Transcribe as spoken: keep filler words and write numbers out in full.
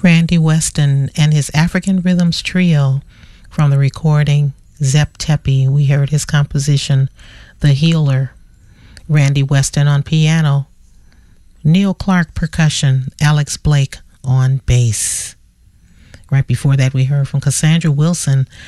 Randy Weston and his African Rhythms Trio from the recording Zep Tepi. We heard his composition, The Healer. Randy Weston on piano, Neil Clark percussion, Alex Blake on bass. Right before that, we heard from Cassandra Wilson